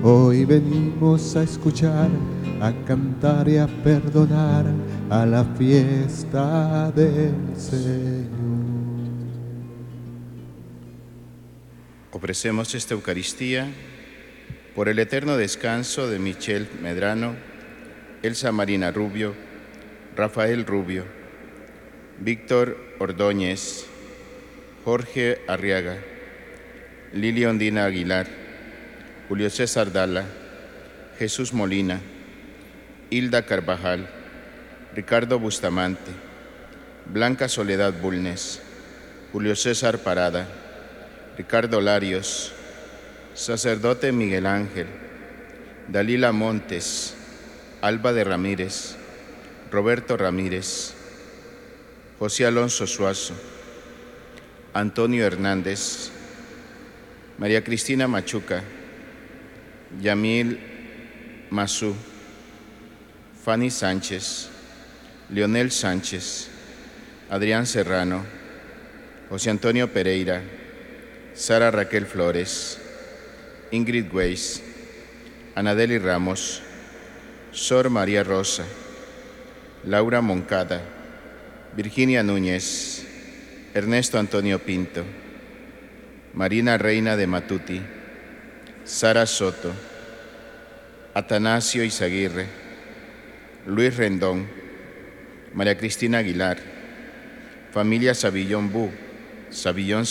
Hoy venimos a escuchar, a cantar y a perdonar a la fiesta del Señor. Ofrecemos esta Eucaristía por el eterno descanso de Michelle Medrano, Elsa Marina Rubio, Rafael Rubio, Víctor Ordóñez, Jorge Arriaga, Lili Ondina Aguilar, Julio César Dala, Jesús Molina, Hilda Carvajal, Ricardo Bustamante, Blanca Soledad Bulnes, Julio César Parada, Ricardo Larios, Sacerdote Miguel Ángel, Dalila Montes, Alba de Ramírez, Roberto Ramírez, José Alonso Suazo, Antonio Hernández, María Cristina Machuca, Yamil Mazú, Fanny Sánchez, Leonel Sánchez, Adrián Serrano, José Antonio Pereira, Sara Raquel Flores, Ingrid Weiss, Anadeli Ramos, Sor María Rosa, Laura Moncada, Virginia Núñez, Ernesto Antonio Pinto, Marina Reina de Matuti, Sara Soto, Atanasio Izaguirre, Luis Rendón, María Cristina Aguilar, familia Savillón Bu, Savillón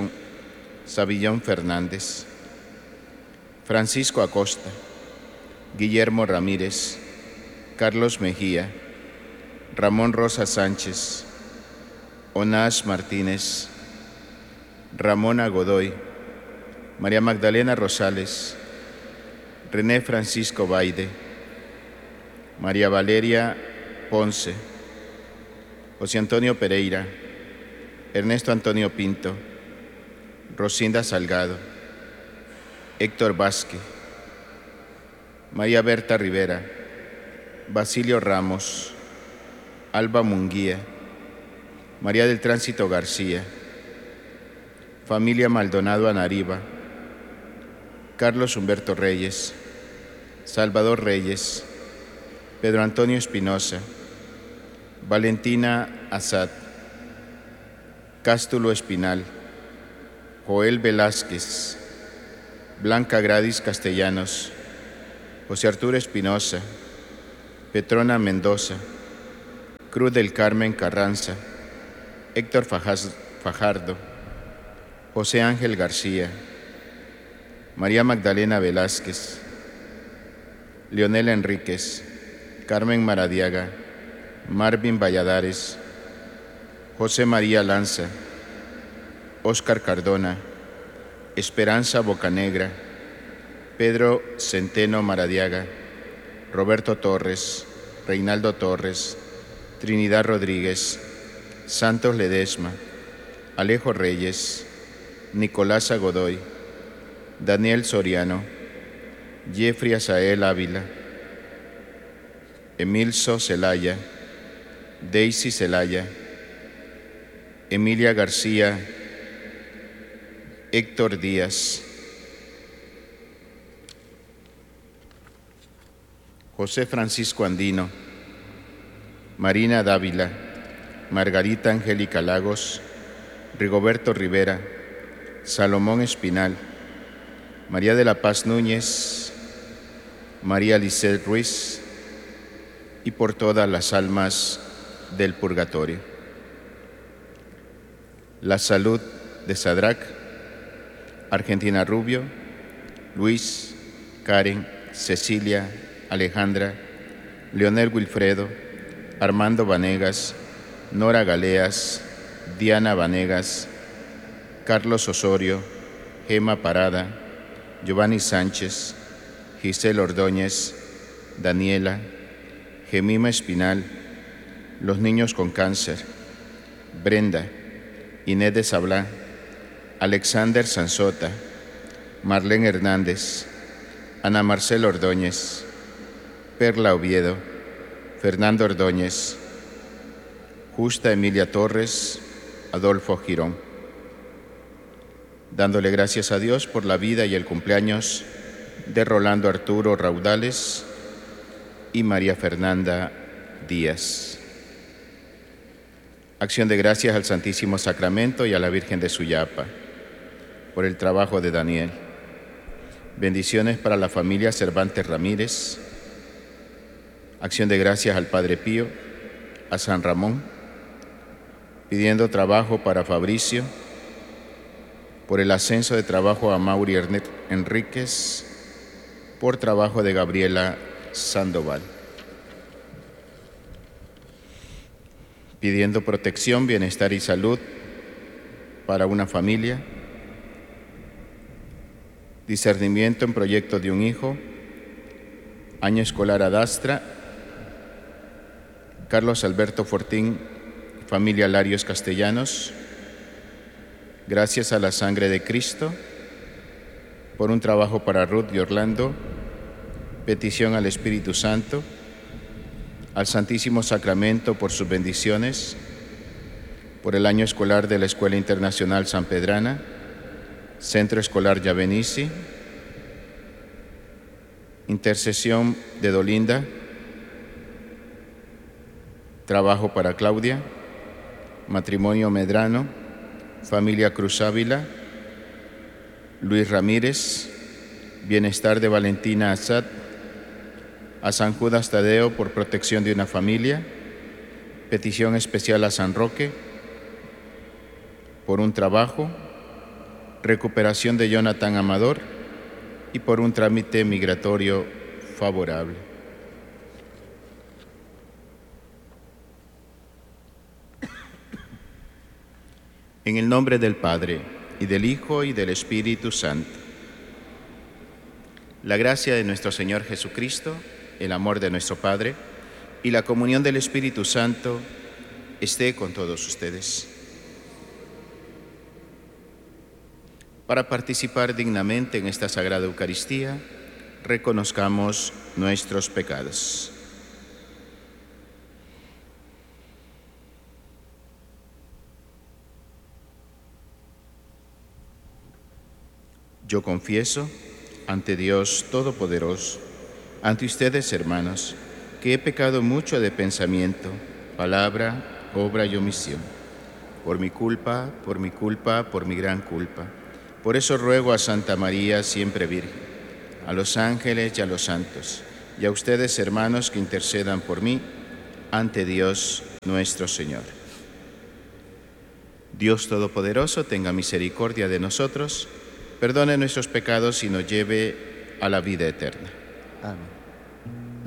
Fernández, Francisco Acosta, Guillermo Ramírez, Carlos Mejía, Ramón Rosa Sánchez, Onás Martínez, Ramona Godoy, María Magdalena Rosales, René Francisco Baide, María Valeria Ponce, José Antonio Pereira, Ernesto Antonio Pinto, Rosinda Salgado, Héctor Vázquez, María Berta Rivera, Basilio Ramos, Alba Munguía, María del Tránsito García, familia Maldonado Anariba, Carlos Humberto Reyes, Salvador Reyes, Pedro Antonio Espinosa, Valentina Azad, Cástulo Espinal, Joel Velázquez, Blanca Gradis Castellanos, José Arturo Espinosa, Petrona Mendoza, Cruz del Carmen Carranza, Héctor Fajardo, José Ángel García, María Magdalena Velázquez, Leonel Enríquez, Carmen Maradiaga, Marvin Valladares, José María Lanza, Óscar Cardona, Esperanza Bocanegra, Pedro Centeno Maradiaga, Roberto Torres, Reinaldo Torres, Trinidad Rodríguez, Santos Ledesma, Alejo Reyes, Nicolás Godoy, Daniel Soriano, Jeffrey Asael Ávila, Emilso Celaya, Daisy Celaya, Emilia García, Héctor Díaz, José Francisco Andino, Marina Dávila, Margarita Angélica Lagos, Rigoberto Rivera, Salomón Espinal, María de la Paz Núñez, María Lisset Ruiz, y por todas las almas del purgatorio. La salud de Sadrac, Argentina Rubio, Luis, Karen, Cecilia, Alejandra, Leonel Wilfredo, Armando Vanegas, Nora Galeas, Diana Vanegas, Carlos Osorio, Gema Parada, Giovanni Sánchez, Giselle Ordóñez, Daniela, Gemima Espinal, los niños con cáncer, Brenda, Inés de Sablá, Alexander Sansota, Marlene Hernández, Ana Marcela Ordóñez, Perla Oviedo, Fernando Ordóñez, Justa Emilia Torres, Adolfo Girón. Dándole gracias a Dios por la vida y el cumpleaños de Rolando Arturo Raudales y María Fernanda Díaz. Acción de gracias al Santísimo Sacramento y a la Virgen de Suyapa por el trabajo de Daniel. Bendiciones para la familia Cervantes Ramírez. Acción de gracias al Padre Pío, a San Ramón, pidiendo trabajo para Fabricio, por el ascenso de trabajo a Mauri Enríquez, por trabajo de Gabriela Sandoval. Pidiendo protección, bienestar y salud para una familia, discernimiento en proyecto de un hijo, año escolar Adastra, Carlos Alberto Fortín, familia Larios Castellanos, gracias a la sangre de Cristo, por un trabajo para Ruth y Orlando, petición al Espíritu Santo, al Santísimo Sacramento por sus bendiciones, por el año escolar de la Escuela Internacional San Pedrana, Centro Escolar Yavenici, intercesión de Dolinda, trabajo para Claudia, matrimonio Medrano, familia Cruz Ávila, Luis Ramírez, bienestar de Valentina Azad, a San Judas Tadeo por protección de una familia, petición especial a San Roque por un trabajo, recuperación de Jonathan Amador y por un trámite migratorio favorable. En el nombre del Padre, y del Hijo, y del Espíritu Santo. La gracia de nuestro Señor Jesucristo, el amor de nuestro Padre y la comunión del Espíritu Santo esté con todos ustedes. Para participar dignamente en esta Sagrada Eucaristía, reconozcamos nuestros pecados. Yo confieso ante Dios Todopoderoso, ante ustedes, hermanos, que he pecado mucho de pensamiento, palabra, obra y omisión, por mi culpa, por mi gran culpa. Por eso ruego a Santa María, siempre Virgen, a los ángeles y a los santos, y a ustedes, hermanos, que intercedan por mí ante Dios nuestro Señor. Dios Todopoderoso, tenga misericordia de nosotros, perdone nuestros pecados y nos lleve a la vida eterna. Amén.